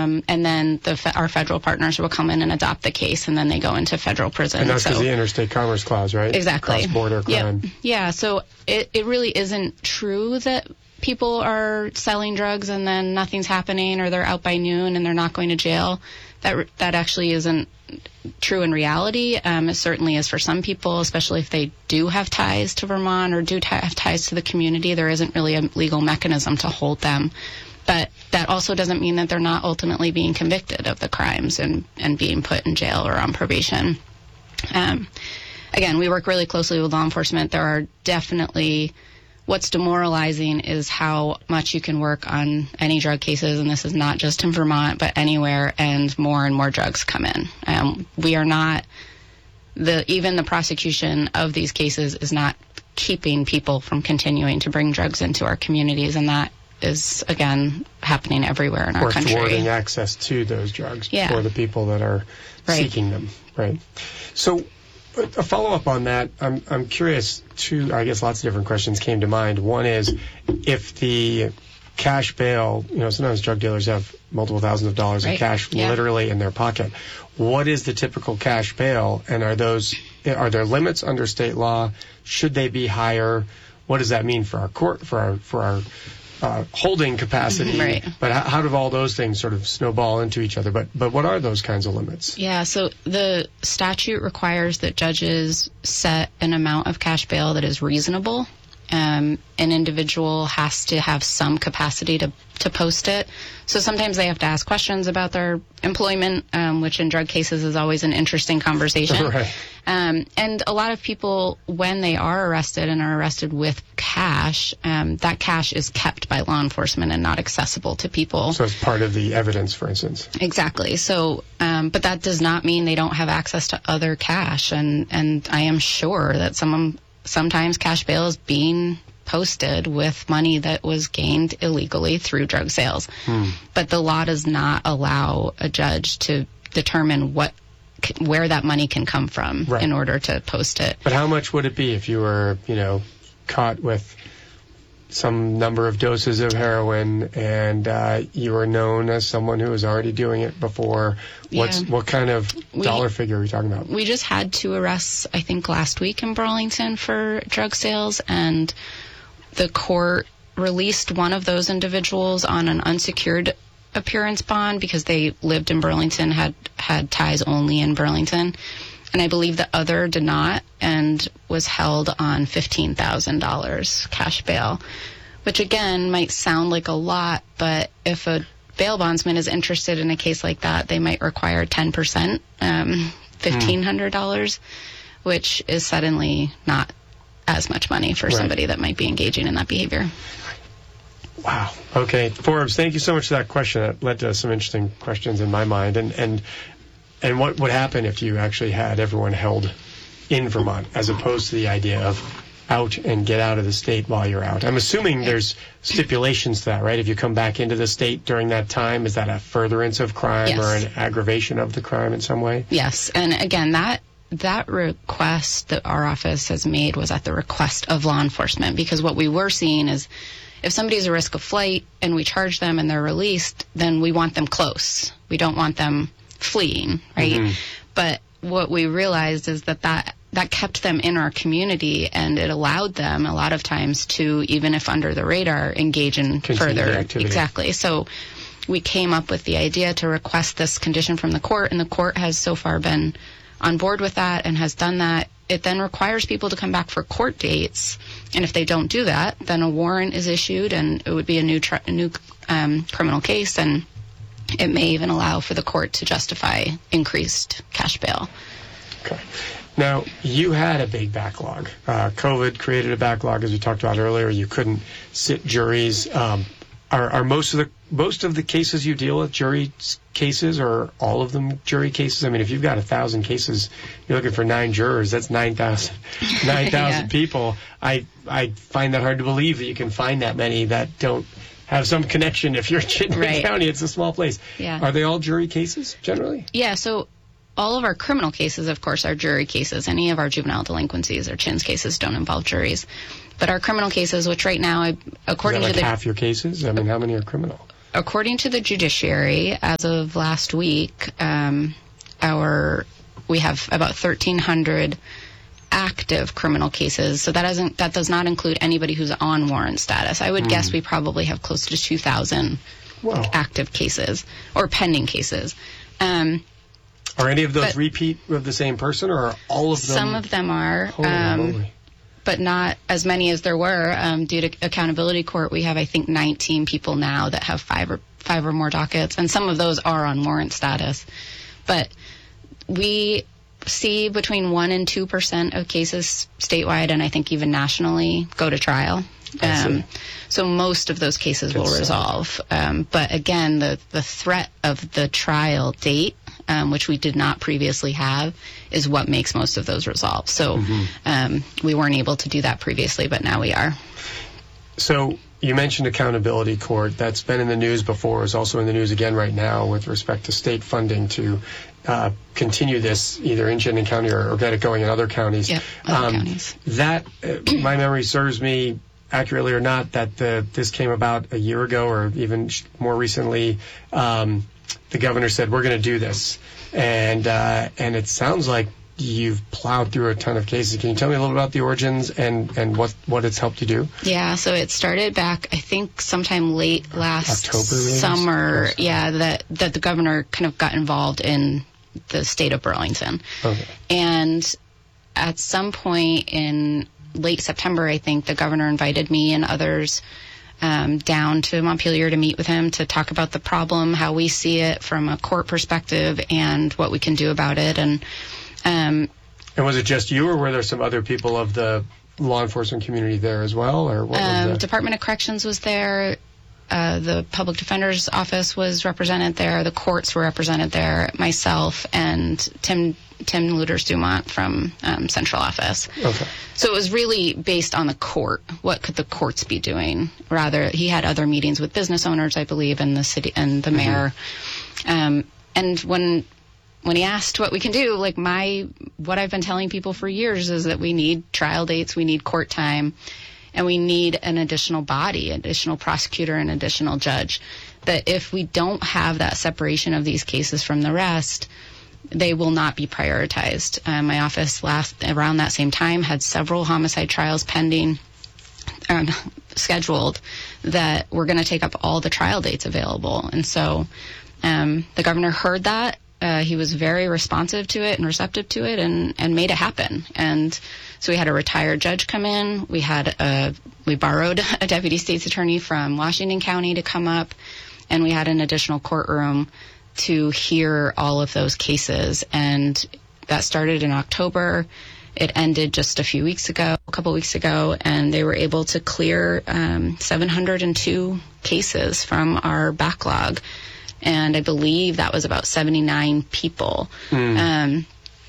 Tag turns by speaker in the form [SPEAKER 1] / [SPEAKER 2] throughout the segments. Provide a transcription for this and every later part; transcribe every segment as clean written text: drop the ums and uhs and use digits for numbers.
[SPEAKER 1] and then our federal partners will come in and adopt the case, and then they go into federal prison.
[SPEAKER 2] And that's because the Interstate Commerce Clause, right?
[SPEAKER 1] Exactly.
[SPEAKER 2] Cross-border crime.
[SPEAKER 1] Yep. Yeah, so it really isn't true that people are selling drugs and then nothing's happening, or they're out by noon and they're not going to jail. That actually isn't true in reality. It certainly is for some people, especially if they do have ties to Vermont or do have ties to the community. There isn't really a legal mechanism to hold them. But that also doesn't mean that they're not ultimately being convicted of the crimes and being put in jail or on probation. Again, we work really closely with law enforcement. There are definitely... What's demoralizing is how much you can work on any drug cases, and this is not just in Vermont, but anywhere, and more drugs come in. We are not, even the prosecution of these cases is not keeping people from continuing to bring drugs into our communities, and that is, again, happening everywhere in our country.
[SPEAKER 2] Or thwarting access to those drugs for the people that are seeking them. Right. So, a follow-up on that, I'm curious, I guess lots of different questions came to mind. One is, if the cash bail, sometimes drug dealers have multiple thousands of dollars of cash literally in their pocket. What is the typical cash bail, and are there limits under state law? Should they be higher? What does that mean for our court, for our holding capacity?
[SPEAKER 1] Right.
[SPEAKER 2] But how do all those things sort of snowball into each other? But what are those kinds of limits?
[SPEAKER 1] Yeah, so the statute requires that judges set an amount of cash bail that is reasonable. An individual has to have some capacity to post it. So sometimes they have to ask questions about their employment, which in drug cases is always an interesting conversation.
[SPEAKER 2] Right.
[SPEAKER 1] And a lot of people, when they are arrested and are arrested with cash, that cash is kept by law enforcement and not accessible to people.
[SPEAKER 2] So it's part of the evidence, for instance.
[SPEAKER 1] Exactly. So, but that does not mean they don't have access to other cash. And I am sure that sometimes cash bail is being posted with money that was gained illegally through drug sales. But the law does not allow a judge to determine where that money can come from in order to post it.
[SPEAKER 2] But how much would it be if you were, caught with some number of doses of heroin and you were known as someone who was already doing it before? What kind of dollar figure are we talking about?
[SPEAKER 1] We just had 2 arrests, I think, last week in Burlington for drug sales, and the court released one of those individuals on an unsecured appearance bond because they lived in Burlington, had ties only in Burlington. And I believe the other did not, and was held on $15,000 cash bail, which again might sound like a lot, but if a bail bondsman is interested in a case like that, they might require 10%, $1,500, which is suddenly not as much money for somebody that might be engaging in that behavior.
[SPEAKER 2] Wow. Okay. Forbes, thank you so much for that question. That led to some interesting questions in my mind. And what would happen if you actually had everyone held in Vermont, as opposed to the idea of out and get out of the state while you're out? I'm assuming there's stipulations to that, right? If you come back into the state during that time, is that a furtherance of crime or an aggravation of the crime in some way?
[SPEAKER 1] Yes. And again, that request that our office has made was at the request of law enforcement, because what we were seeing is if somebody's a risk of flight and we charge them and they're released, then we want them close. We don't want them fleeing, right? But what we realized is that kept them in our community, and it allowed them a lot of times to, even if under the radar, engage in further
[SPEAKER 2] activity.
[SPEAKER 1] Exactly. So we came up with the idea to request this condition from the court, and the court has so far been on board with that and has done that. It then requires people to come back for court dates, and if they don't do that, then a warrant is issued, and it would be a new criminal case, and it may even allow for the court to justify increased cash bail.
[SPEAKER 2] Okay. Now, you had a big backlog. COVID created a backlog, as we talked about earlier. You couldn't sit juries. Are most of the cases you deal with jury cases, or all of them jury cases? I mean, if you've got 1,000 cases, you're looking for 9 jurors. That's 9,000 people. I find that hard to believe that you can find that many that don't have some connection. If you're in Chittenden County, it's a small place.
[SPEAKER 1] Yeah.
[SPEAKER 2] Are they all jury cases generally?
[SPEAKER 1] Yeah. So all of our criminal cases, of course, are jury cases. Any of our juvenile delinquencies or CHINS cases don't involve juries. But our criminal cases, which right now, according to
[SPEAKER 2] half your cases? I mean, how many are criminal?
[SPEAKER 1] according to the judiciary, as of last week, we have about 1,300 active criminal cases. So that does not include anybody who's on warrant status. I would guess we probably have close to 2,000 active cases or pending cases.
[SPEAKER 2] Are any of those repeat of the same person, or are all of them?
[SPEAKER 1] Some of them are.
[SPEAKER 2] Holy moly.
[SPEAKER 1] But not as many as there were. Due to accountability court, we have, I think, 19 people now that have five or more dockets, and some of those are on warrant status. But we see between 1% and 2% of cases statewide, and I think even nationally, go to trial. So most of those cases will resolve. But again, the threat of the trial date, which we did not previously have, is what makes most of those resolve. So we weren't able to do that previously, but now we are.
[SPEAKER 2] So you mentioned accountability court. That's been in the news before. It's also in the news again right now with respect to state funding to continue this either in Chittenden County or get it going in other counties.
[SPEAKER 1] Yep, other counties.
[SPEAKER 2] That, my memory serves me accurately or not, that this came about a year ago or even more recently. The governor said, we're going to do this. And it sounds like you've plowed through a ton of cases. Can you tell me a little about the origins and what it's helped you do?
[SPEAKER 1] Yeah, so it started back, I think, sometime late last
[SPEAKER 2] October,
[SPEAKER 1] summer. Yeah, that the governor kind of got involved in the state of Burlington.
[SPEAKER 2] Okay.
[SPEAKER 1] And at some point in late September, I think, the governor invited me and others down to Montpelier to meet with him to talk about the problem, how we see it from a court perspective, and what we can do about it. And
[SPEAKER 2] was it just you, or were there some other people of the law enforcement community there as well? Or what was that?
[SPEAKER 1] Department of Corrections was there. The Public Defender's Office was represented there. The courts were represented there. Myself and Tim Luders-Dumont from Central Office.
[SPEAKER 2] Okay.
[SPEAKER 1] So it was really based on the court. What could the courts be doing? Rather, he had other meetings with business owners, I believe, and the city and the mayor. And when he asked what we can do, what I've been telling people for years is that we need trial dates, we need court time, and we need an additional body, additional prosecutor, and additional judge. That if we don't have that separation of these cases from the rest, they will not be prioritized. My office around that same time had several homicide trials pending, scheduled, that were going to take up all the trial dates available. And so the governor heard that. He was very responsive to it and receptive to it, and made it happen. And so we had a retired judge come in. We borrowed a deputy state's attorney from Washington County to come up, and we had an additional courtroom to hear all of those cases. And that started in October. It ended just a couple weeks ago, and they were able to clear 702 cases from our backlog. And I believe that was about 79 people. And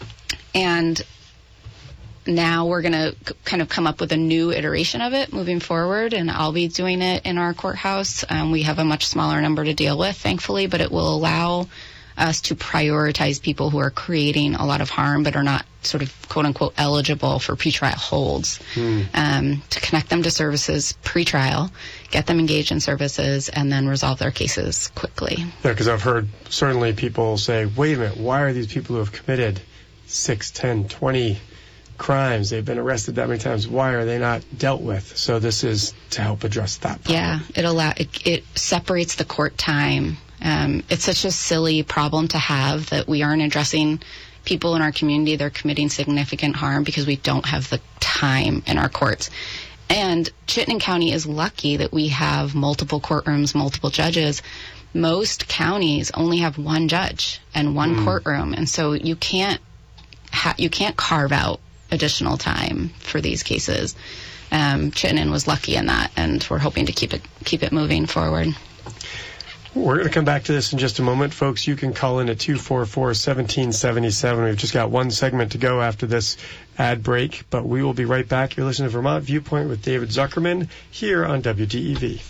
[SPEAKER 1] now we're going to kind of come up with a new iteration of it moving forward, and I'll be doing it in our courthouse. We have a much smaller number to deal with, thankfully, but it will allow us to prioritize people who are creating a lot of harm but are not sort of quote-unquote eligible for pretrial holds, to connect them to services pre-trial, get them engaged in services, and then resolve their cases quickly.
[SPEAKER 2] Yeah, because I've heard certainly people say, wait a minute, why are these people who have committed 6, 10, 20 crimes, they've been arrested that many times, why are they not dealt with? So this is to help address that problem.
[SPEAKER 1] Yeah, it separates the court time. It's such a silly problem to have that we aren't addressing people in our community. They're committing significant harm because we don't have the time in our courts. And Chittenden County is lucky that we have multiple courtrooms, multiple judges. Most counties only have one judge and one courtroom, and so you can't carve out additional time for these cases. Chittenden was lucky in that, and we're hoping to keep it moving forward.
[SPEAKER 2] We're going to come back to this in just a moment. Folks, you can call in at 244-1777. We've just got one segment to go after this ad break, but we will be right back. You're listening to Vermont Viewpoint with David Zuckerman here on WDEV.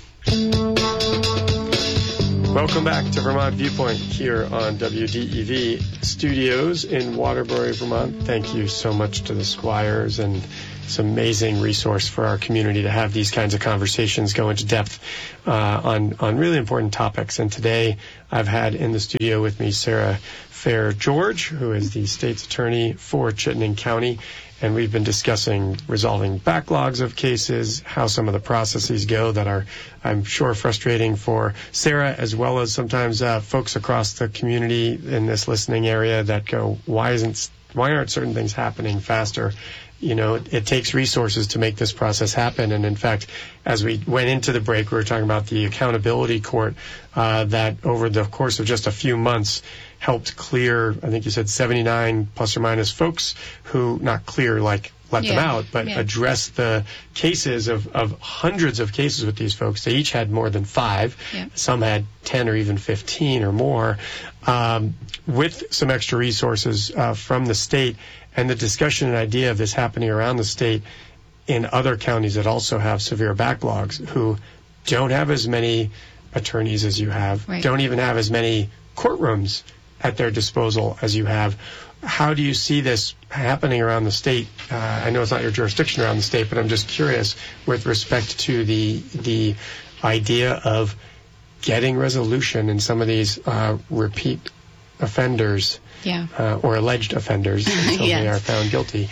[SPEAKER 2] Welcome back to Vermont Viewpoint here on WDEV Studios in Waterbury, Vermont. Thank you so much to the Squires and It's an amazing resource for our community to have these kinds of conversations, go into depth on really important topics. And today I've had in the studio with me Sarah Fair George, who is the state's attorney for Chittenden County. And we've been discussing resolving backlogs of cases, how some of the processes go that are, I'm sure, frustrating for Sarah, as well as sometimes folks across the community in this listening area that go, why aren't certain things happening faster? You know, it takes resources to make this process happen. And in fact, as we went into the break, we were talking about the accountability court that over the course of just a few months helped clear, I think you said 79 plus or minus folks who, not clear like let them out, but address the cases of hundreds of cases with these folks. They each had more than 5. Some had 10 or even 15 or more, with some extra resources from the state. And the discussion and idea of this happening around the state in other counties that also have severe backlogs, who don't have as many attorneys as you have, don't even have as many courtrooms at their disposal as you have. How do you see this happening around the state? I know it's not your jurisdiction around the state, but I'm just curious with respect to the idea of getting resolution in some of these repeat offenders or alleged offenders until they are found guilty.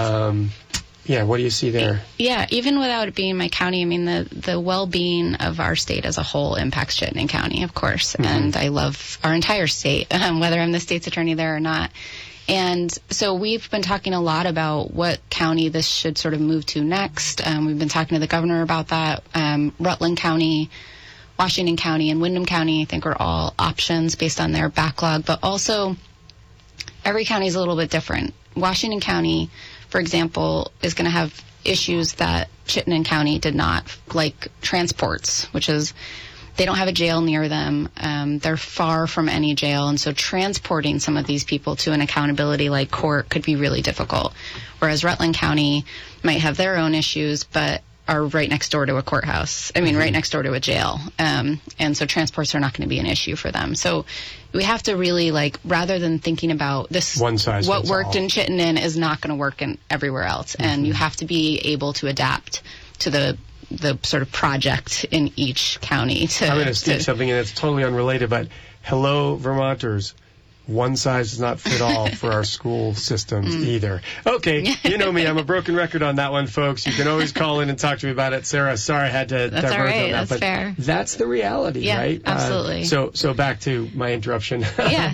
[SPEAKER 2] What do you see there?
[SPEAKER 1] Yeah, even without it being my county, I mean, the well-being of our state as a whole impacts Chittenden County, of course, and I love our entire state, whether I'm the state's attorney there or not. And so we've been talking a lot about what county this should sort of move to next. We've been talking to the governor about that. Rutland County, Washington County, and Windham County, I think, are all options based on their backlog, but also every county is a little bit different. Washington County, for example, is going to have issues that Chittenden County did not, like transports, which is they don't have a jail near them. They're far from any jail, and so transporting some of these people to an accountability-like court could be really difficult. Whereas Rutland County might have their own issues, but are right next door to a courthouse. I mean, right next door to a jail. And so transports are not going to be an issue for them. So we have to really, rather than thinking about this,
[SPEAKER 2] one size
[SPEAKER 1] what worked in Chittenden is not going to work in everywhere else. And you have to be able to adapt to the sort of project in each county.
[SPEAKER 2] I'm going to sneak something in that's totally unrelated, but hello, Vermonters. One size does not fit all for our school systems either. Okay, you know me. I'm a broken record on that one, folks. You can always call in and talk to me about it. Sarah, sorry I had to diverge
[SPEAKER 1] all right.
[SPEAKER 2] on that.
[SPEAKER 1] That's
[SPEAKER 2] but
[SPEAKER 1] fair.
[SPEAKER 2] That's the reality, right?
[SPEAKER 1] Absolutely.
[SPEAKER 2] So back to my interruption.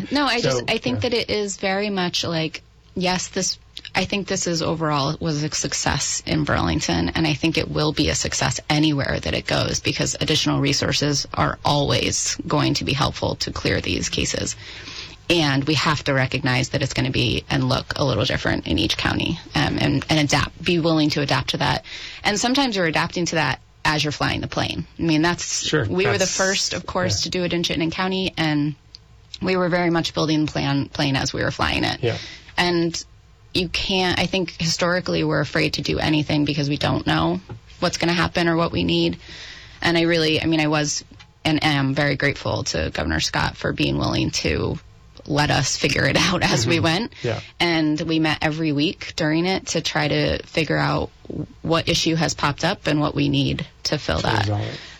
[SPEAKER 1] I think that it is very much like, yes, I think this is overall was a success in Burlington, and I think it will be a success anywhere that it goes because additional resources are always going to be helpful to clear these cases. And we have to recognize that it's going to be and look a little different in each county, and adapt, be willing to adapt to that. And sometimes you're adapting to that as you're flying the plane. I mean, we were the first, of course, to do it in Chittenden County, and we were very much building the plane as we were flying it.
[SPEAKER 2] Yeah.
[SPEAKER 1] And you can't, I think historically we're afraid to do anything because we don't know what's going to happen or what we need. And I was and am very grateful to Governor Scott for being willing to let us figure it out as we went.
[SPEAKER 2] Yeah.
[SPEAKER 1] And we met every week during it to try to figure out what issue has popped up and what we need to fill that.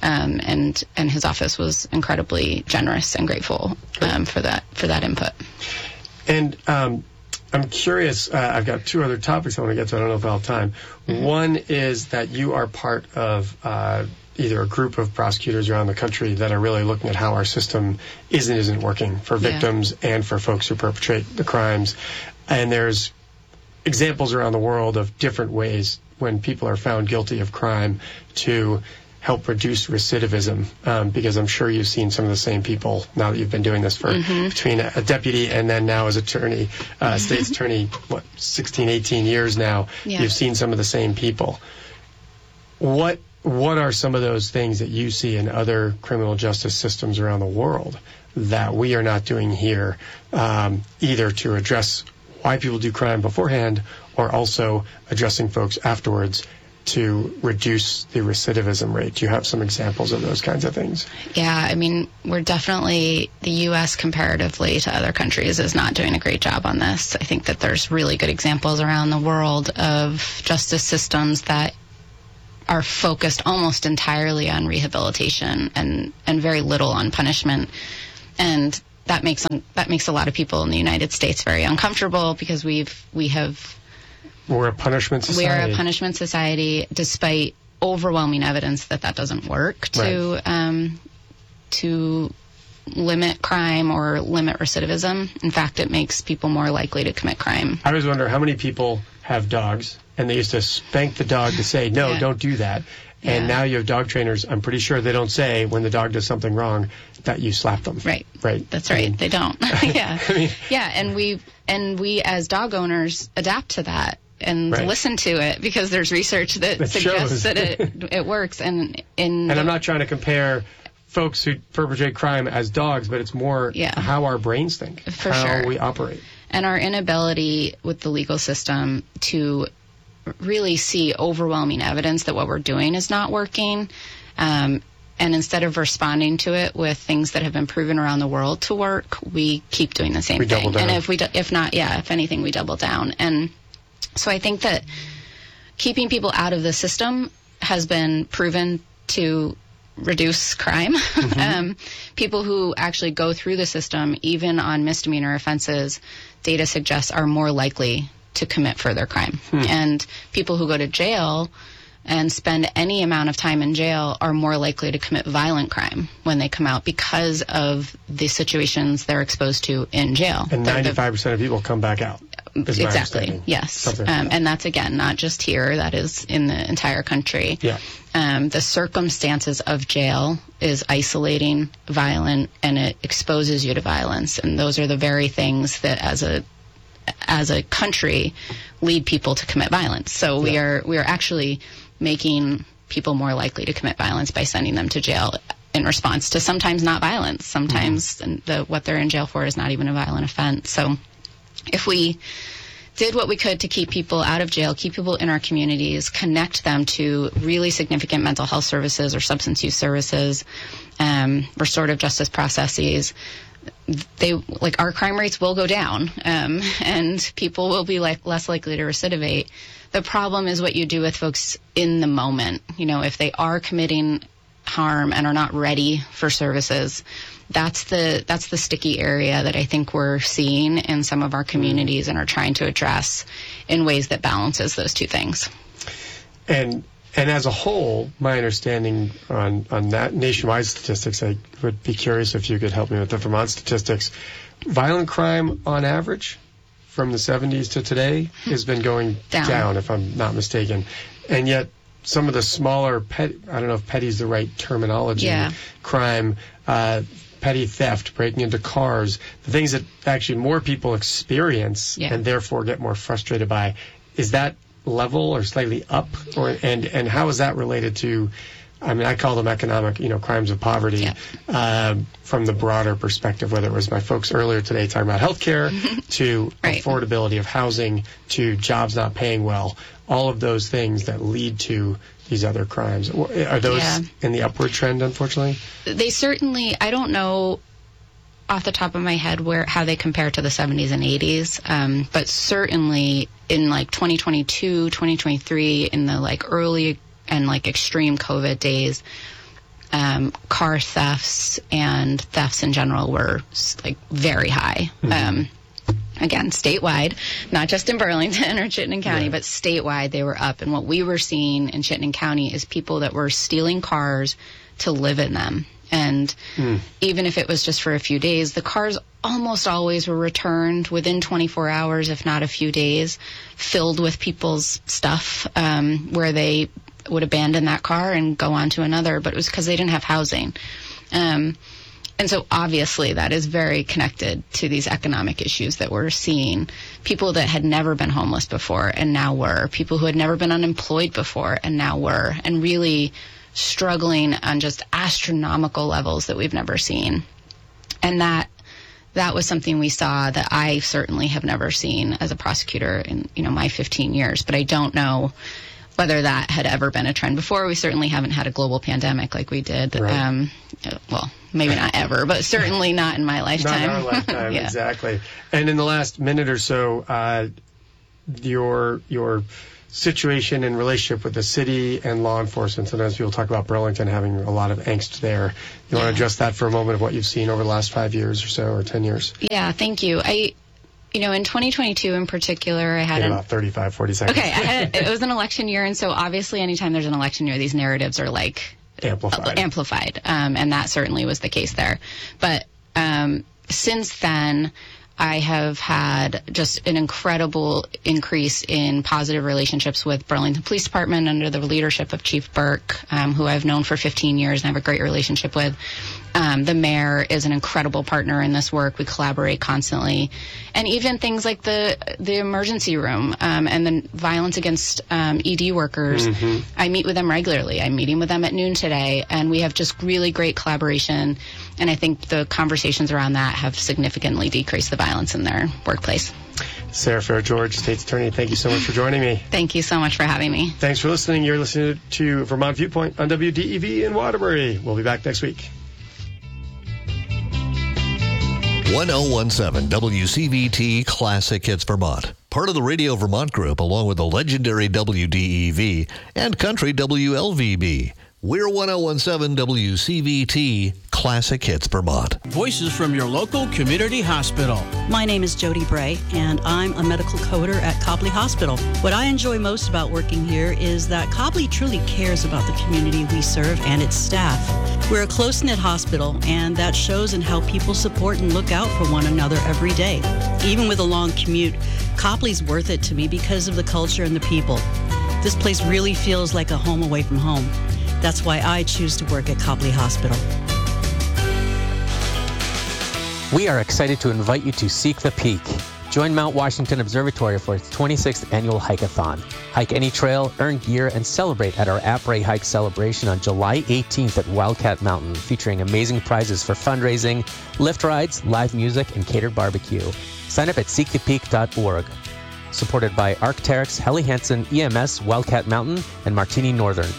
[SPEAKER 1] And his office was incredibly generous and grateful for that input.
[SPEAKER 2] And I'm curious, I've got 2 other topics I want to get to. I don't know if I'll have time. One is that you are part of either a group of prosecutors around the country that are really looking at how our system isn't working for victims and for folks who perpetrate the crimes. And there's examples around the world of different ways when people are found guilty of crime to help reduce recidivism, because I'm sure you've seen some of the same people now that you've been doing this for between a deputy and then now as attorney, state's attorney, 16, 18 years now. Yeah. You've seen some of the same people. What are some of those things that you see in other criminal justice systems around the world that we are not doing here, either to address why people do crime beforehand or also addressing folks afterwards to reduce the recidivism rate? Do you have some examples of those kinds of things?
[SPEAKER 1] Yeah, I mean, we're definitely, the U.S. comparatively to other countries is not doing a great job on this. I think that there's really good examples around the world of justice systems that are focused almost entirely on rehabilitation and very little on punishment. And that makes a lot of people in the United States very uncomfortable because we're
[SPEAKER 2] a punishment society.
[SPEAKER 1] We are a punishment society, despite overwhelming evidence that doesn't work to limit crime or limit recidivism. In fact, it makes people more likely to commit crime.
[SPEAKER 2] I was wondering how many people have dogs, and they used to spank the dog to say, no, don't do that. And now you have dog trainers, I'm pretty sure they don't say when the dog does something wrong that you slap them.
[SPEAKER 1] Right.
[SPEAKER 2] Right.
[SPEAKER 1] That's right. They don't. Yeah. And we as dog owners adapt to that and listen to it because there's research that suggests that it works. And I'm
[SPEAKER 2] not trying to compare folks who perpetrate crime as dogs, but it's more how our brains think, how we operate.
[SPEAKER 1] And our inability with the legal system to really see overwhelming evidence that what we're doing is not working. And instead of responding to it with things that have been proven around the world to work, we keep doing the same thing.
[SPEAKER 2] Double down.
[SPEAKER 1] And if anything, we double down. And so I think that keeping people out of the system has been proven to reduce crime.
[SPEAKER 2] Mm-hmm.
[SPEAKER 1] People who actually go through the system, even on misdemeanor offenses, data suggests are more likely to commit further crime. And people who go to jail and spend any amount of time in jail are more likely to commit violent crime when they come out because of the situations they're exposed to in jail.
[SPEAKER 2] And 95% of people come back out.
[SPEAKER 1] Exactly, yes. And that's, again, not just here. That is in the entire country.
[SPEAKER 2] Yeah.
[SPEAKER 1] The circumstances of jail is isolating, violent, and it exposes you to violence. And those are the very things that, as a country, lead people to commit violence. So we are actually making people more likely to commit violence by sending them to jail in response to sometimes not violence. Sometimes what they're in jail for is not even a violent offense. So if we did what we could to keep people out of jail, keep people in our communities, connect them to really significant mental health services or substance use services, restorative justice processes, our crime rates will go down, and people will be less likely to recidivate. The problem is what you do with folks in the moment. If they are committing harm and are not ready for services, that's the sticky area that I think we're seeing in some of our communities and are trying to address in ways that balances those two things.
[SPEAKER 2] And as a whole, my understanding on that nationwide statistics, I would be curious if you could help me with the Vermont statistics. Violent crime on average from the 70s to today has been going down, if I'm not mistaken. And yet some of the smaller, I don't know if petty is the right terminology, crime, petty theft, breaking into cars, the things that actually more people experience and therefore get more frustrated by, is that level or slightly up? And how is that related to, I call them economic, crimes of poverty, from the broader perspective, whether it was my folks earlier today talking about healthcare, to affordability of housing, to jobs not paying well, all of those things that lead to these other crimes. Are those in the upward trend, unfortunately?
[SPEAKER 1] They certainly, I don't know off the top of my head how they compare to the 70s and 80s, but certainly in 2022, 2023, in the early and extreme COVID days, car thefts and thefts in general were very high. Again, statewide, not just in Burlington or Chittenden County, but statewide they were up. And what we were seeing in Chittenden County is people that were stealing cars to live in them. And even if it was just for a few days, the cars almost always were returned within 24 hours, if not a few days, filled with people's stuff, where they would abandon that car and go on to another. But it was because they didn't have housing. And so obviously that is very connected to these economic issues that we're seeing. People that had never been homeless before and now were. People who had never been unemployed before and now were. And really struggling on just astronomical levels that we've never seen. And that was something we saw that I certainly have never seen as a prosecutor in my 15 years. But I don't know whether that had ever been a trend before. We certainly haven't had a global pandemic like we did.
[SPEAKER 2] Right.
[SPEAKER 1] Well, maybe not ever, but certainly not in my lifetime.
[SPEAKER 2] Not in our lifetime,
[SPEAKER 1] Yeah.
[SPEAKER 2] Exactly. And in the last minute or so, your situation and relationship with the city and law enforcement. Sometimes people talk about Burlington having a lot of angst there. You want to address that for a moment of what you've seen over the last 5 years or so, or 10 years?
[SPEAKER 1] Yeah, thank you. In 2022 in particular, I had
[SPEAKER 2] about 35, 40 seconds.
[SPEAKER 1] Okay, it was an election year, and so obviously anytime there's an election year, these narratives are like amplified, and that certainly was the case there. But since then, I have had just an incredible increase in positive relationships with Burlington Police Department under the leadership of Chief Burke, who I've known for 15 years and have a great relationship with. The mayor is an incredible partner in this work. We collaborate constantly. And even things like the emergency room and the violence against ED workers, I meet with them regularly. I'm meeting with them at noon today, and we have just really great collaboration. And I think the conversations around that have significantly decreased the violence in their workplace.
[SPEAKER 2] Sarah Fair-George, State's Attorney, thank you so much for joining me.
[SPEAKER 1] Thank you so much for having me.
[SPEAKER 2] Thanks for listening. You're listening to Vermont Viewpoint on WDEV in Waterbury. We'll be back next week.
[SPEAKER 3] 1017 WCVT Classic Hits Vermont. Part of the Radio Vermont Group, along with the legendary WDEV and Country WLVB. We're 1017 WCVT Classic Hits Vermont.
[SPEAKER 4] Voices from your local community hospital.
[SPEAKER 5] My name is Jody Bray, and I'm a medical coder at Copley Hospital. What I enjoy most about working here is that Copley truly cares about the community we serve and its staff. We're a close-knit hospital, and that shows in how people support and look out for one another every day. Even with a long commute, Copley's worth it to me because of the culture and the people. This place really feels like a home away from home. That's why I choose to work at Copley Hospital.
[SPEAKER 6] We are excited to invite you to Seek the Peak. Join Mount Washington Observatory for its 26th annual hike-a-thon. Hike any trail, earn gear, and celebrate at our Après Hike celebration on July 18th at Wildcat Mountain, featuring amazing prizes for fundraising, lift rides, live music, and catered barbecue. Sign up at seekthepeak.org. Supported by Arc'teryx, Helly Hansen, EMS, Wildcat Mountain, and Martini Northern.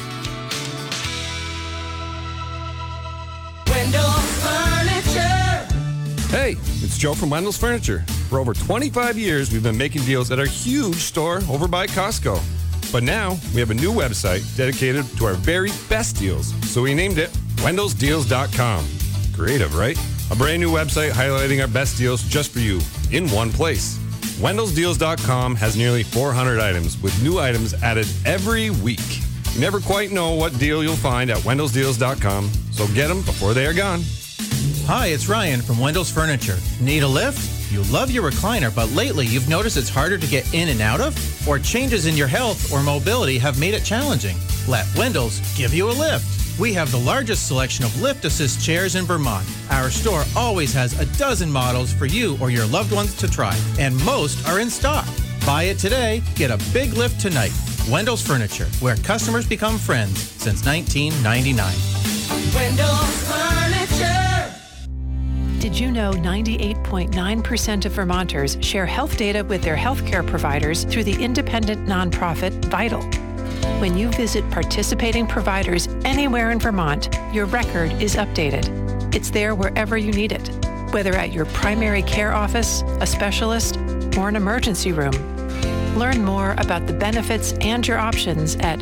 [SPEAKER 7] Hey, it's Joe from Wendell's Furniture. For over 25 years, we've been making deals at our huge store over by Costco. But now, we have a new website dedicated to our very best deals. So we named it WendellsDeals.com. Creative, right? A brand new website highlighting our best deals just for you, in one place. WendellsDeals.com has nearly 400 items, with new items added every week. You never quite know what deal you'll find at WendellsDeals.com, so get them before they are gone.
[SPEAKER 4] Hi, it's Ryan from Wendell's Furniture. Need a lift? You love your recliner, but lately you've noticed it's harder to get in and out of? Or changes in your health or mobility have made it challenging? Let Wendell's give you a lift. We have the largest selection of lift assist chairs in Vermont. Our store always has a dozen models for you or your loved ones to try, and most are in stock. Buy it today, get a big lift tonight. Wendell's Furniture, where customers become friends since 1999.
[SPEAKER 8] Wendell's Furniture.
[SPEAKER 9] Did you know 98.9% of Vermonters share health data with their healthcare providers through the independent nonprofit Vital? When you visit participating providers anywhere in Vermont, your record is updated. It's there wherever you need it, whether at your primary care office, a specialist, or an emergency room. Learn more about the benefits and your options at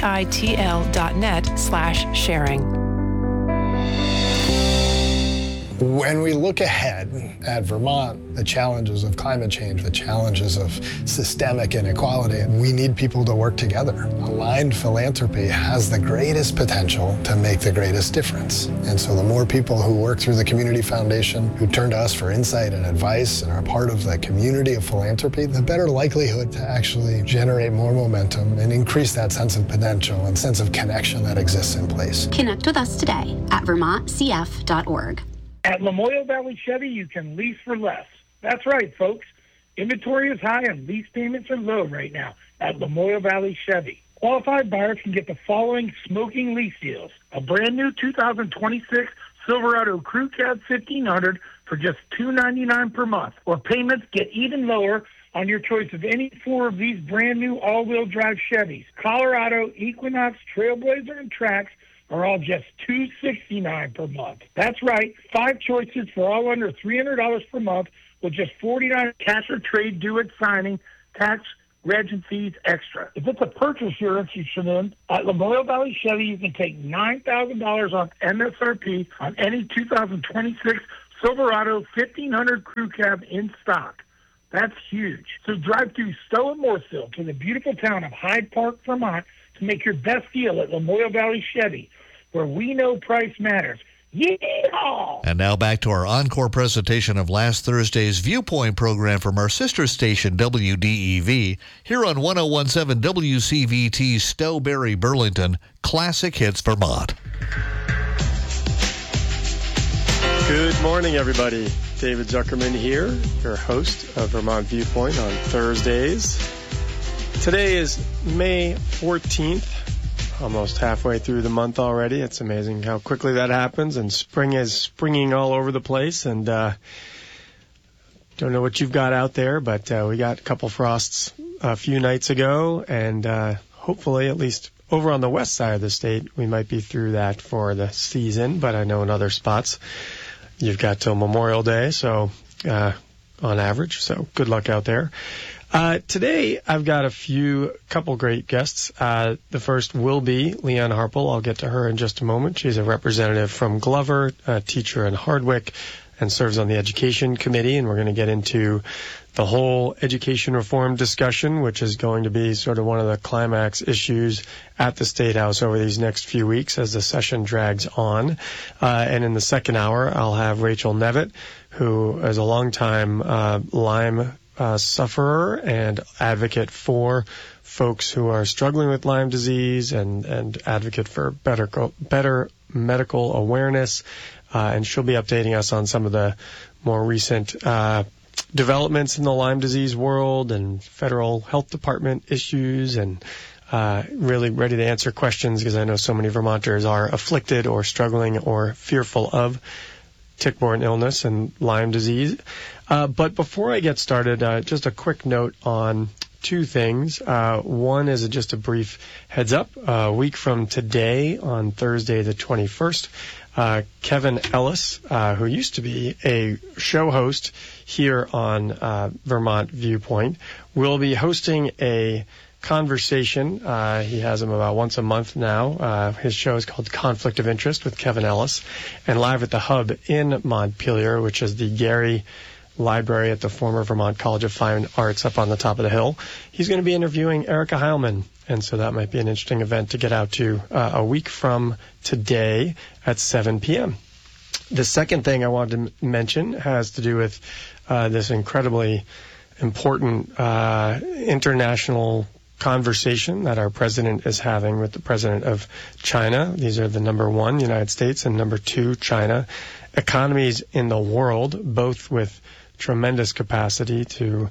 [SPEAKER 9] vitl.net/sharing.
[SPEAKER 10] When we look ahead at Vermont, the challenges of climate change, the challenges of systemic inequality, we need people to work together. Aligned philanthropy has the greatest potential to make the greatest difference. And so the more people who work through the Community Foundation, who turn to us for insight and advice and are part of the community of philanthropy, the better likelihood to actually generate more momentum and increase that sense of potential and sense of connection that exists in place.
[SPEAKER 11] Connect with us today at vermontcf.org.
[SPEAKER 12] At Lamoille Valley Chevy, you can lease for less. That's right, folks. Inventory is high and lease payments are low right now at Lamoille Valley Chevy. Qualified buyers can get the following smoking lease deals. A brand new 2026 Silverado Crew Cab 1500 for just $299 per month. Or payments get even lower on your choice of any 4 of these brand new all-wheel drive Chevys. Colorado, Equinox, Trailblazer, and Trax are all just $269 per month. That's right, 5 choices for all under $300 per month with just $49 cash or trade due at signing, tax, reg, and fees extra. If it's a purchase you're interested in, at Lamoille Valley Chevy, you can take $9,000 off MSRP on any 2026 Silverado 1500 Crew Cab in stock. That's huge. So drive through Stowe and Mooresville to the beautiful town of Hyde Park, Vermont, to make your best deal at Lamoille Valley Chevy, where we know price matters. Yeehaw!
[SPEAKER 3] And now back to our encore presentation of last Thursday's Viewpoint program from our sister station, WDEV, here on 1017 WCVT Stowberry, Burlington, Classic Hits Vermont.
[SPEAKER 2] Good morning, everybody. David Zuckerman here, your host of Vermont Viewpoint on Thursdays. Today is May 14th. Almost halfway through the month already. It's amazing how quickly that happens, and spring is springing all over the place. And don't know what you've got out there, but we got a couple frosts a few nights ago, and hopefully, at least over on the west side of the state, we might be through that for the season. But I know in other spots, you've got till Memorial Day, so on average. So good luck out there. Today, I've got a couple great guests. The first will be Leanne Harpel. I'll get to her in just a moment. She's a representative from Glover, a teacher in Hardwick, and serves on the Education Committee. And we're going to get into the whole education reform discussion, which is going to be sort of one of the climax issues at the State House over these next few weeks as the session drags on. And in the second hour, I'll have Rachel Nevitt, who is a longtime Lyme sufferer and advocate for folks who are struggling with Lyme disease and advocate for better medical awareness. And she'll be updating us on some of the more recent developments in the Lyme disease world and federal health department issues, and really ready to answer questions because I know so many Vermonters are afflicted or struggling or fearful of tick-borne illness and Lyme disease. But before I get started, just a quick note on 2 things. One is just a brief heads up. A week from today, on Thursday the 21st, Kevin Ellis, who used to be a show host here on Vermont Viewpoint, will be hosting a conversation. He has them about once a month now. His show is called Conflict of Interest with Kevin Ellis, and live at the Hub in Montpelier, which is the Gary Library at the former Vermont College of Fine Arts up on the top of the hill. He's going to be interviewing Erica Heilman, and so that might be an interesting event to get out to a week from today at 7 p.m. The second thing I wanted to mention has to do with this incredibly important international conversation that our president is having with the president of China. These are the number 1, United States, and number 2, China, economies in the world, both with tremendous capacity to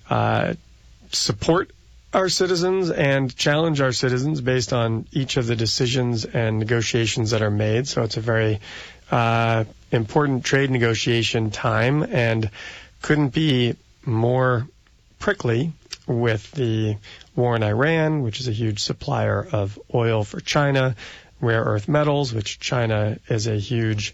[SPEAKER 2] support our citizens and challenge our citizens based on each of the decisions and negotiations that are made. So it's a very important trade negotiation time, and couldn't be more prickly with the war in Iran, which is a huge supplier of oil for China, rare earth metals, which China is a huge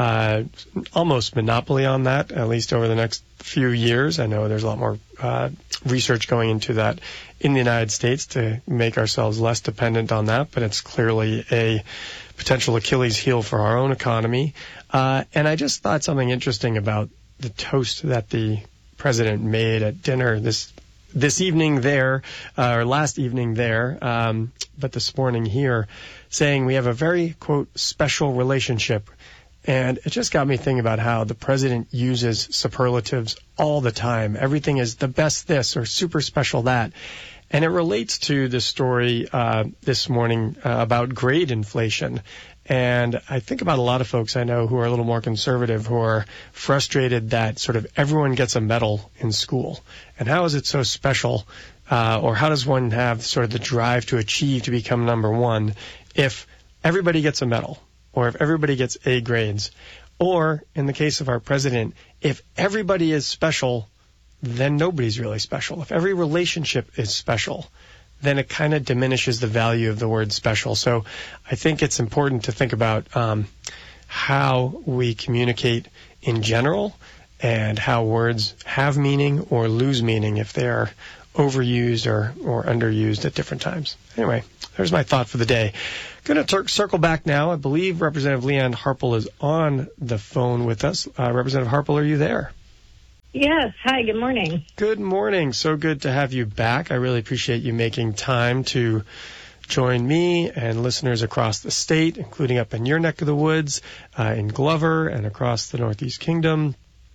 [SPEAKER 2] almost monopoly on that, at least over the next few years. I know there's a lot more research going into that in the United States to make ourselves less dependent on that, but it's clearly a potential Achilles heel for our own economy. And I just thought something interesting about the toast that the president made at dinner this evening there, or last evening there, but this morning here, saying we have a very, quote, special relationship. And it just got me thinking about how the president uses superlatives all the time. Everything is the best this or super special that. And it relates to the story this morning about grade inflation. And I think about a lot of folks I know who are a little more conservative, who are frustrated that sort of everyone gets a medal in school. And how is it so special? Or how does one have sort of the drive to achieve to become number 1 if everybody gets a medal, or if everybody gets A grades, or in the case of our president, if everybody is special then nobody's really special. If every relationship is special, then it kind of diminishes the value of the word special. So I think it's important to think about how we communicate in general and how words have meaning or lose meaning if they are overused or underused at different times. Anyway, there's my thought for the day. Going to circle back now. I believe Representative Leanne Harpel is on the phone with us. Representative Harpel, are you there?
[SPEAKER 13] Yes. Hi, good morning.
[SPEAKER 2] Good morning. So good to have you back. I really appreciate you making time to join me and listeners across the state, including up in your neck of the woods, in Glover and across the Northeast Kingdom,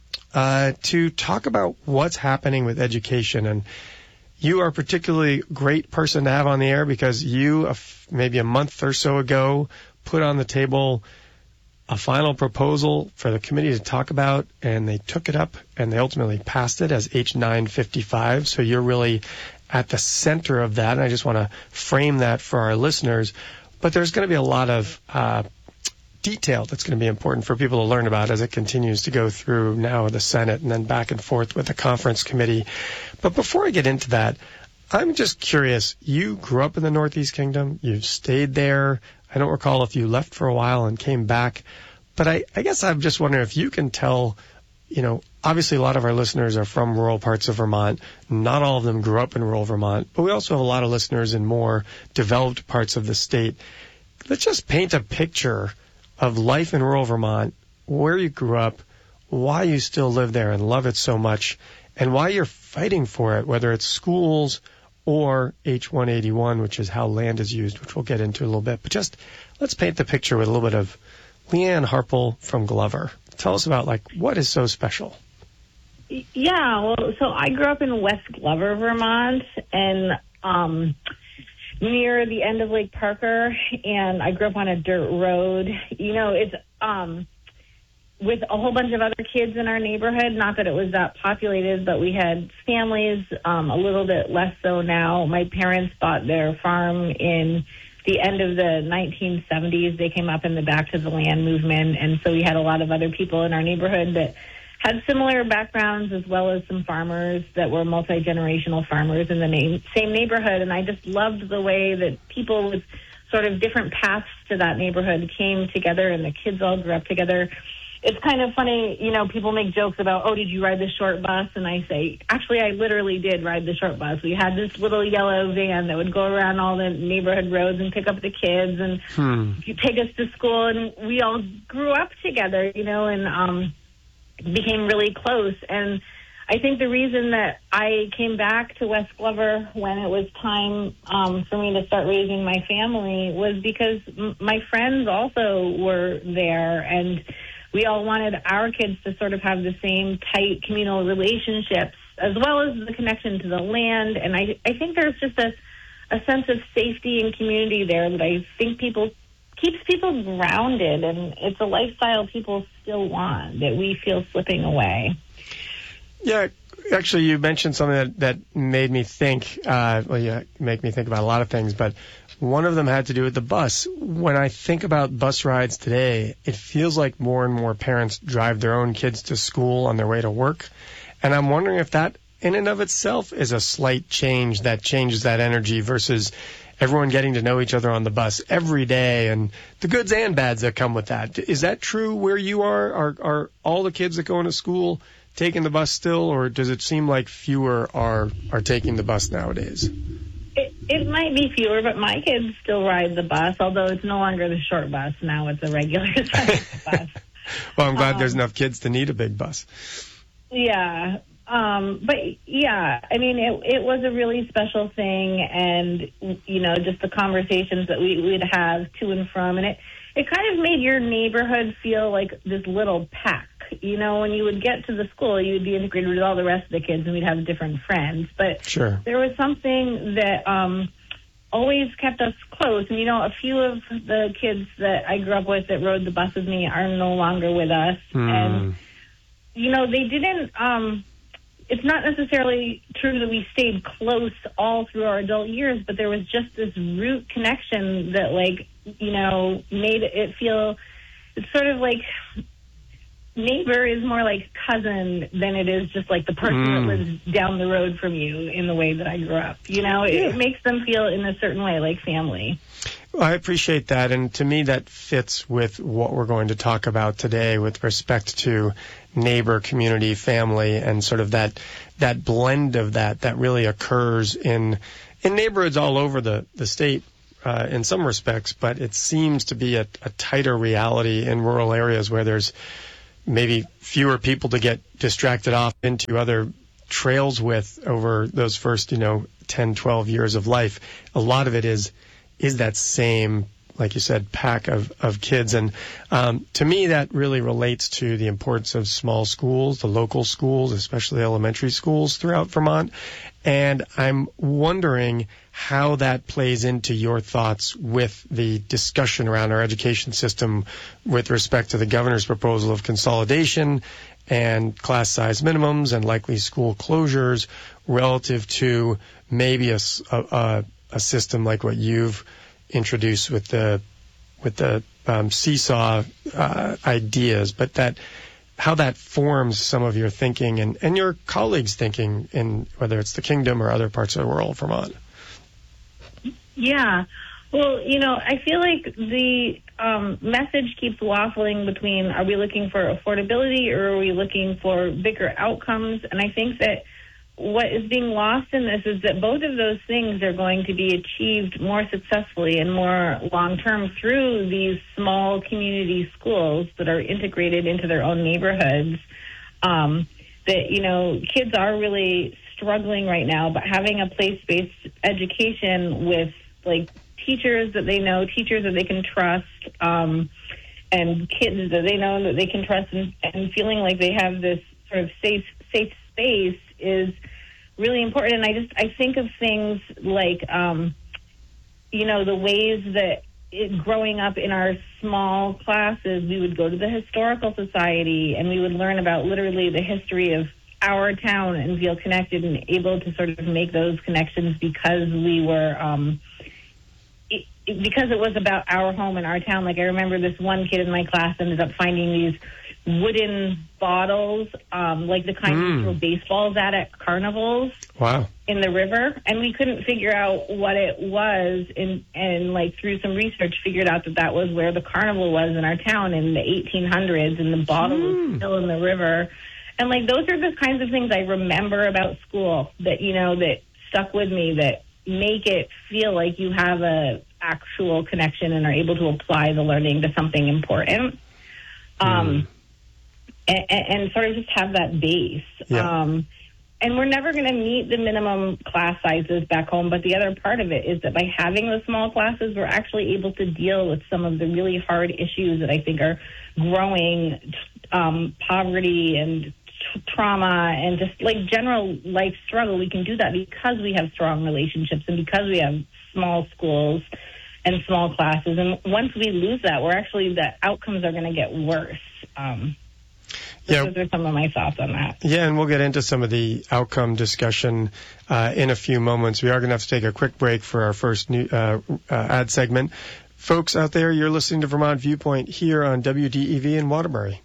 [SPEAKER 2] to talk about what's happening with education. And you are a particularly great person to have on the air because you, maybe a month or so ago, put on the table a final proposal for the committee to talk about, and they took it up and they ultimately passed it as H955. So you're really at the center of that, and I just want to frame that for our listeners. But there's going to be a lot of detail that's going to be important for people to learn about as it continues to go through now the Senate and then back and forth with the conference committee. But before I get into that, I'm just curious. You grew up in the Northeast Kingdom. You've stayed there. I don't recall if you left for a while and came back. But I guess I'm just wondering if you can tell, obviously a lot of our listeners are from rural parts of Vermont. Not all of them grew up in rural Vermont. But we also have a lot of listeners in more developed parts of the state. Let's just paint a picture of life in rural Vermont, where you grew up, why you still live there and love it so much, and why you're fighting for it, whether it's schools or H181, which is how land is used, which we'll get into a little bit. But just let's paint the picture with a little bit of Leanne Harpel from Glover. Tell us about, what is so special?
[SPEAKER 13] Yeah, well, so I grew up in West Glover, Vermont, and near the end of Lake Parker, and I grew up on a dirt road. It's with a whole bunch of other kids in our neighborhood. Not that it was that populated, but we had families, a little bit less so now. My parents bought their farm in the end of the 1970s. They came up in the Back to the Land movement, and so we had a lot of other people in our neighborhood that had similar backgrounds, as well as some farmers that were multi-generational farmers in the same neighborhood. And I just loved the way that people with sort of different paths to that neighborhood came together, and the kids all grew up together. It's kind of funny, people make jokes about, did you ride the short bus? And I say, actually, I literally did ride the short bus. We had this little yellow van that would go around all the neighborhood roads and pick up the kids and take us to school. And we all grew up together, and became really close. And I think the reason that I came back to West Glover when it was time for me to start raising my family was because my friends also were there, and we all wanted our kids to sort of have the same tight communal relationships as well as the connection to the land. And I think there's just a sense of safety and community there that I think keeps people grounded, and it's a lifestyle people still want that we feel slipping away.
[SPEAKER 2] Yeah, actually, you mentioned something that made me think, make me think about a lot of things, but one of them had to do with the bus. When I think about bus rides today, it feels like more and more parents drive their own kids to school on their way to work. And I'm wondering if that in and of itself is a slight change that changes that energy versus everyone getting to know each other on the bus every day and the goods and bads that come with that. Is that true where you are? Are all the kids that go into school taking the bus still, or does it seem like fewer are taking the bus nowadays?
[SPEAKER 13] It might be fewer, but my kids still ride the bus, although it's no longer the short bus. Now it's a regular size bus.
[SPEAKER 2] Well, I'm glad there's enough kids to need a big bus.
[SPEAKER 13] Yeah. But yeah, I mean, it was a really special thing, and, just the conversations that we'd have to and from, and it kind of made your neighborhood feel like this little pack. When you would get to the school, you would be integrated with all the rest of the kids, and we'd have different friends. But
[SPEAKER 2] sure,
[SPEAKER 13] there was something that always kept us close. And, a few of the kids that I grew up with that rode the bus with me are no longer with us. And, they didn't it's not necessarily true that we stayed close all through our adult years, but there was just this root connection that, made it feel, it's sort of like neighbor is more like cousin than it is just like the person that lives down the road from you in the way that I grew up. You know, it makes them feel in a certain way like family.
[SPEAKER 2] Well, I appreciate that, and to me that fits with what we're going to talk about today with respect to neighbor, community, family, and sort of that blend of that really occurs in neighborhoods all over the state in some respects, but it seems to be a tighter reality in rural areas where there's maybe fewer people to get distracted off into other trails with over those first, 10, 12 years of life. A lot of it is that same, like you said, pack of kids. And to me, that really relates to the importance of small schools, the local schools, especially elementary schools throughout Vermont. And I'm wondering how that plays into your thoughts with the discussion around our education system with respect to the governor's proposal of consolidation and class size minimums and likely school closures relative to maybe a system like what you've introduced with the seesaw ideas, but how that forms some of your thinking and your colleagues' thinking in whether it's the Kingdom or other parts of rural Vermont.
[SPEAKER 13] Yeah. Well, I feel like the message keeps waffling between are we looking for affordability or are we looking for bigger outcomes? And I think that what is being lost in this is that both of those things are going to be achieved more successfully and more long-term through these small community schools that are integrated into their own neighborhoods. Kids are really struggling right now, but having a place-based education with, like, teachers that they know, teachers that they can trust, and kids that they know that they can trust and feeling like they have this sort of safe space is really important. And I think of things like, the ways that growing up in our small classes, we would go to the Historical Society and we would learn about literally the history of our town and feel connected and able to sort of make those connections because we were, because it was about our home and our town. Like I remember this one kid in my class ended up finding these wooden bottles, like the kind you throw baseballs at carnivals.
[SPEAKER 2] Wow.
[SPEAKER 13] In the river, and we couldn't figure out what it was, and like through some research figured out that was where the carnival was in our town in the 1800s, and the bottle was still in the river. And like those are the kinds of things I remember about school that that stuck with me, that make it feel like you have a actual connection and are able to apply the learning to something important. And sort of just have that base.
[SPEAKER 2] Yeah.
[SPEAKER 13] And we're never going to meet the minimum class sizes back home, but the other part of it is that by having the small classes, we're actually able to deal with some of the really hard issues that I think are growing, poverty and trauma and just like general life struggle. We can do that because we have strong relationships and because we have small schools and small classes. And once we lose that, the outcomes are going to get worse. Those are some of my thoughts on that.
[SPEAKER 2] Yeah, and we'll get into some of the outcome discussion in a few moments. We are going to have to take a quick break for our first new ad segment. Folks out there, you're listening to Vermont Viewpoint here on WDEV in Waterbury.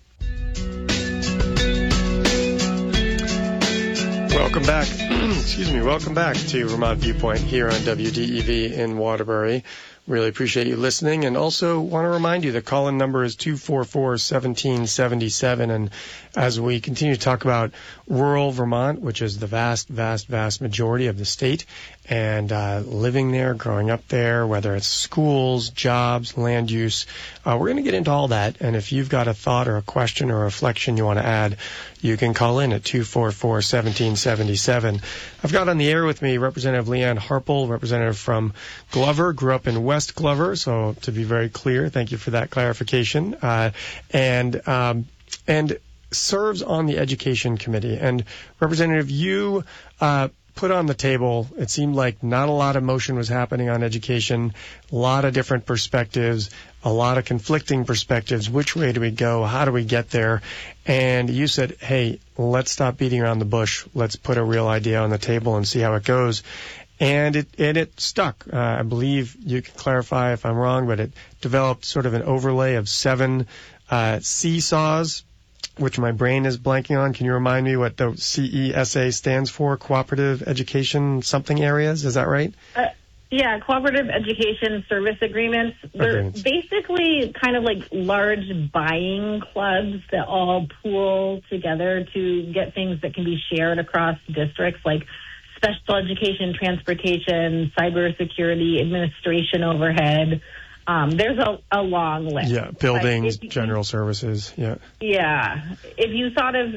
[SPEAKER 2] Welcome back. Welcome back to Vermont Viewpoint here on WDEV in Waterbury. Really appreciate you listening, and also want to remind you the call-in number is 244-1777. And as we continue to talk about rural Vermont, which is the vast, vast, vast majority of the state, and living there, growing up there, whether it's schools, jobs, land use, we're going to get into all that. And if you've got a thought or a question or a reflection you want to add, you can call in at 244-1777. I've got on the air with me Representative Leanne Harpel, representative from Glover, grew up in West Glover, so to be very clear, thank you for that clarification, and serves on the Education Committee. And Representative, you put on the table, it seemed like not a lot of motion was happening on education, a lot of different perspectives, a lot of conflicting perspectives. Which way do we go? How do we get there? And you said, hey, let's stop beating around the bush. Let's put a real idea on the table and see how it goes. And it stuck. I believe you can clarify if I'm wrong, but it developed sort of an overlay of 7 seesaws which my brain is blanking on. Can you remind me what the CESA stands for? Cooperative Education something areas, is that right?
[SPEAKER 13] Yeah, cooperative education service agreements. They're basically kind of like large buying clubs that all pool together to get things that can be shared across districts, like special education, transportation, cybersecurity, administration overhead. There's a long list.
[SPEAKER 2] Yeah, buildings, general services, yeah.
[SPEAKER 13] Yeah. If you thought of,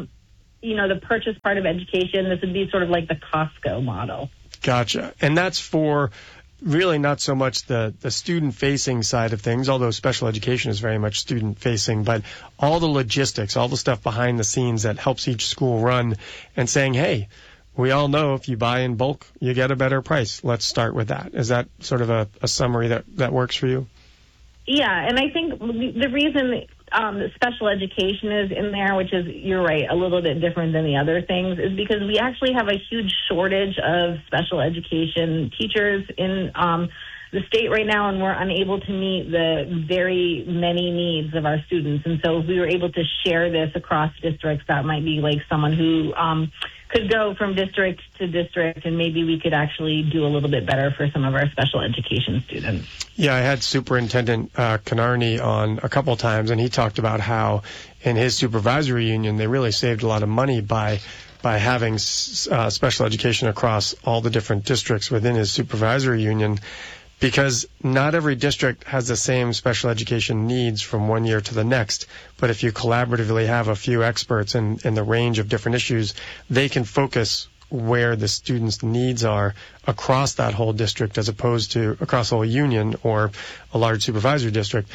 [SPEAKER 13] the purchase part of education, this would be sort of like the Costco model.
[SPEAKER 2] Gotcha. And that's for really not so much the student-facing side of things, although special education is very much student-facing, but all the logistics, all the stuff behind the scenes that helps each school run, and saying, hey, we all know if you buy in bulk, you get a better price. Let's start with that. Is that sort of a summary that works for you?
[SPEAKER 13] Yeah, and I think the reason special education is in there, which is, you're right, a little bit different than the other things, is because we actually have a huge shortage of special education teachers in the state right now, and we're unable to meet the very many needs of our students. And so if we were able to share this across districts, that might be like someone who could go from district to district, and maybe we could actually do a little bit better for some of our special education students.
[SPEAKER 2] Yeah, I had Superintendent Canarney on a couple of times, and he talked about how in his supervisory union they really saved a lot of money by having special education across all the different districts within his supervisory union, because not every district has the same special education needs from one year to the next. But if you collaboratively have a few experts in the range of different issues, they can focus where the students' needs are across that whole district, as opposed to across the whole union or a large supervisory district,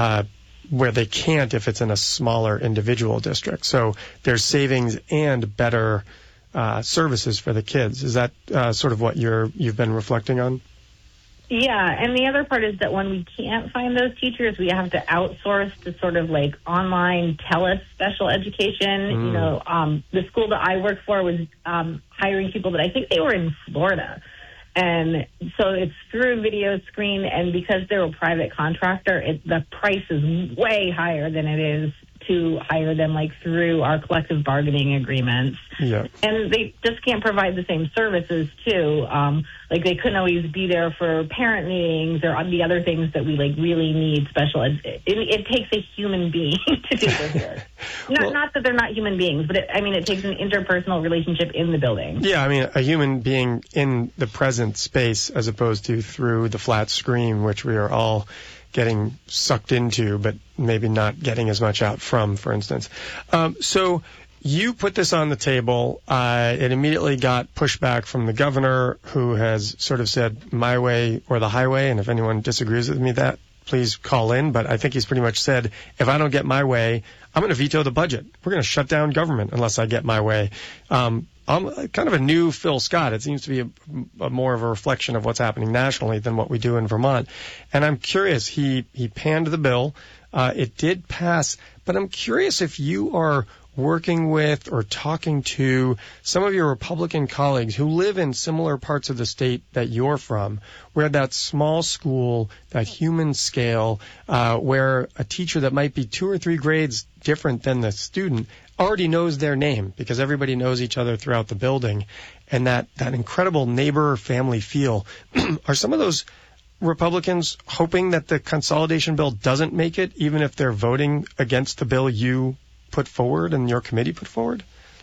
[SPEAKER 2] where they can't if it's in a smaller individual district. So there's savings and better services for the kids. Is that sort of what you've been reflecting on?
[SPEAKER 13] Yeah, and the other part is that when we can't find those teachers, we have to outsource to sort of like online special education. The school that I work for was hiring people that I think they were in Florida. And so it's through video screen, and because they're a private contractor, the price is way higher than it is to hire them like through our collective bargaining agreements.
[SPEAKER 2] Yeah. And
[SPEAKER 13] they just can't provide the same services too. Like they couldn't always be there for parent meetings or the other things that we like really need special it takes a human being to do this work. Not that they're not human beings, but it takes an interpersonal relationship in the building.
[SPEAKER 2] Yeah, a human being in the present space as opposed to through the flat screen, which we are all getting sucked into, but maybe not getting as much out from, for instance. So you put this on the table. It immediately got pushback from the governor, who has sort of said my way or the highway. And if anyone disagrees with me, please call in. But I think he's pretty much said, if I don't get my way, I'm going to veto the budget. We're going to shut down government unless I get my way. I'm kind of a new Phil Scott. It seems to be a more of a reflection of what's happening nationally than what we do in Vermont. And I'm curious, he panned the bill. It did pass, but I'm curious if you are working with or talking to some of your Republican colleagues who live in similar parts of the state that you're from, where that small school, that human scale, where a teacher that might be 2 or 3 grades different than the student already knows their name because everybody knows each other throughout the building, and that incredible neighbor family feel. Are some of those Republicans hoping that the consolidation bill doesn't make it, even if they're voting against the bill you put forward and your committee put forward?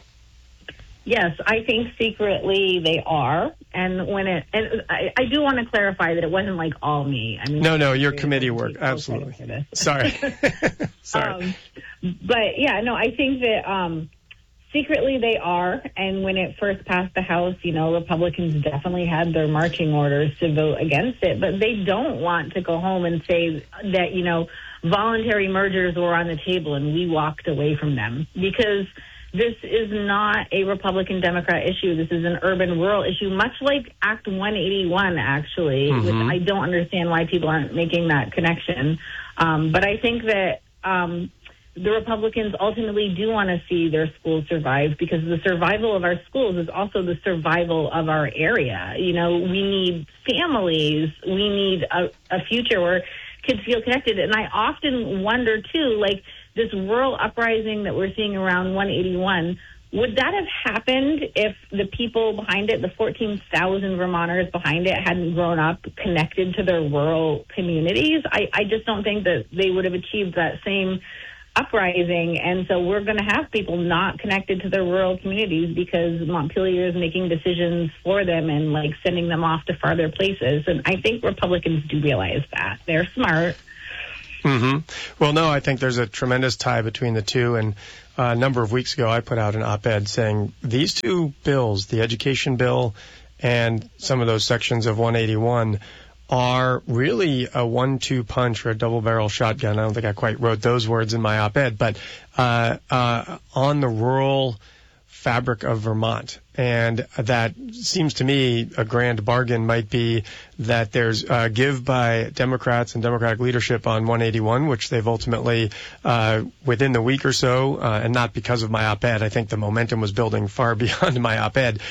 [SPEAKER 13] Yes, I think secretly they are. And I do want to clarify that it wasn't like all me.
[SPEAKER 2] No, your committee work. Absolutely. Sorry.
[SPEAKER 13] But yeah, no, I think that secretly they are. And when it first passed the House, Republicans definitely had their marching orders to vote against it. But they don't want to go home and say that, voluntary mergers were on the table and we walked away from them, because this is not a Republican-Democrat issue. This is an urban-rural issue, much like Act 181, actually, which I don't understand why people aren't making that connection. But I think that the Republicans ultimately do want to see their schools survive, because the survival of our schools is also the survival of our area. We need families. We need a future where kids feel connected. And I often wonder, too, this rural uprising that we're seeing around 181, would that have happened if the people behind it, the 14,000 Vermonters behind it, hadn't grown up connected to their rural communities? I just don't think that they would have achieved that same uprising. And so we're going to have people not connected to their rural communities because Montpelier is making decisions for them and like sending them off to farther places. And I think Republicans do realize that. They're smart.
[SPEAKER 2] Mm-hmm. Well, no, I think there's a tremendous tie between the two. And a number of weeks ago, I put out an op-ed saying these two bills, the education bill and some of those sections of 181, are really a 1-2 punch or a double-barrel shotgun. I don't think I quite wrote those words in my op-ed, but on the rural fabric of Vermont. And that seems to me a grand bargain might be that there's give by Democrats and Democratic leadership on 181, which they've ultimately, within the week or so, and not because of my op-ed, I think the momentum was building far beyond my op-ed,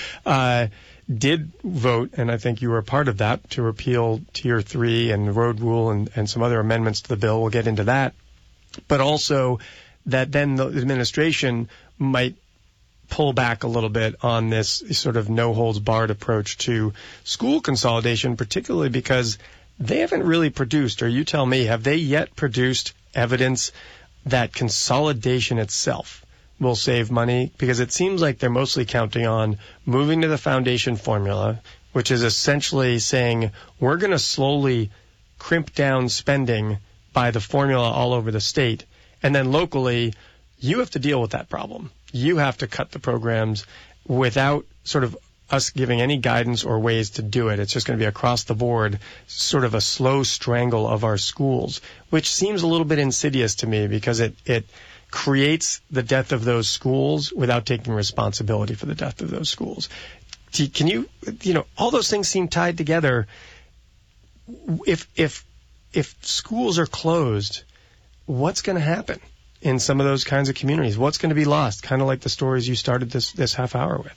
[SPEAKER 2] did vote, and I think you were a part of that, to repeal Tier 3 and the road rule and some other amendments to the bill. We'll get into that. But also that then the administration might pull back a little bit on this sort of no-holds-barred approach to school consolidation, particularly because they haven't really produced, or you tell me, have they yet produced evidence that consolidation itself will save money? Because it seems like they're mostly counting on moving to the foundation formula, which is essentially saying we're going to slowly crimp down spending by the formula all over the state. And then locally, you have to deal with that problem. You have to cut the programs without sort of us giving any guidance or ways to do it. It's just going to be across the board, sort of a slow strangle of our schools, which seems a little bit insidious to me because it creates the death of those schools without taking responsibility for the death of those schools. Can you all those things seem tied together. If schools are closed, what's going to happen in some of those kinds of communities? What's going to be lost? Kind of like the stories you started this half hour with.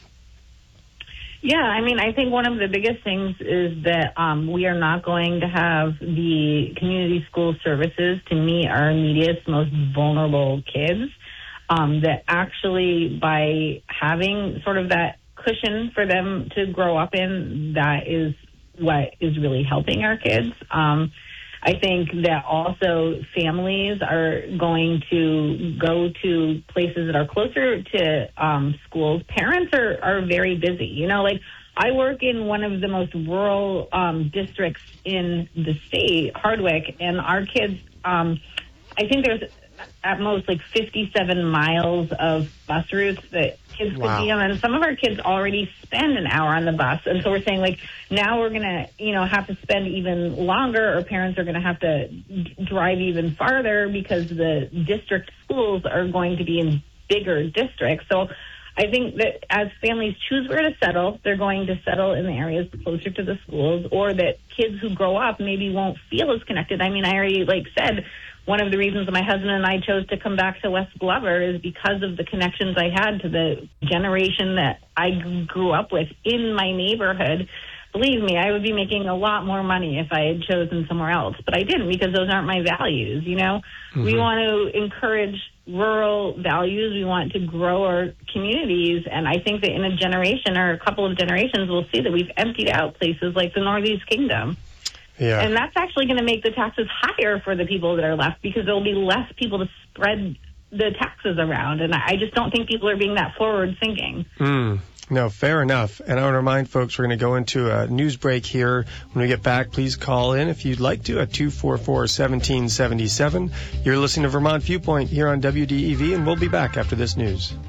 [SPEAKER 13] Yeah, I mean, I think one of the biggest things is that we are not going to have the community school services to meet our neediest, most vulnerable kids. That actually, by having sort of that cushion for them to grow up in, that is what is really helping our kids. I think that also families are going to go to places that are closer to schools. Parents are very busy. You know, like I work in one of the most rural districts in the state, Hardwick, and our kids, I think there's at most like 57 miles of bus routes that kids could be on. And some of our kids already spend an hour on the bus. And so we're saying, like, now we're going to, have to spend even longer, or parents are going to have to drive even farther because the district schools are going to be in bigger districts. So I think that as families choose where to settle, they're going to settle in the areas closer to the schools, or that kids who grow up maybe won't feel as connected. I mean, I already said, one of the reasons my husband and I chose to come back to West Glover is because of the connections I had to the generation that I grew up with in my neighborhood. Believe me, I would be making a lot more money if I had chosen somewhere else, but I didn't because those aren't my values, Mm-hmm. We want to encourage rural values. We want to grow our communities, and I think that in a generation or a couple of generations, we'll see that we've emptied out places like the Northeast Kingdom.
[SPEAKER 2] Yeah.
[SPEAKER 13] And that's actually going to make the taxes higher for the people that are left because there will be less people to spread the taxes around. And I just don't think people are being that forward thinking.
[SPEAKER 2] No, fair enough. And I want to remind folks we're going to go into a news break here. When we get back, please call in if you'd like to at 244-1777. You're listening to Vermont Viewpoint here on WDEV, and we'll be back after this news.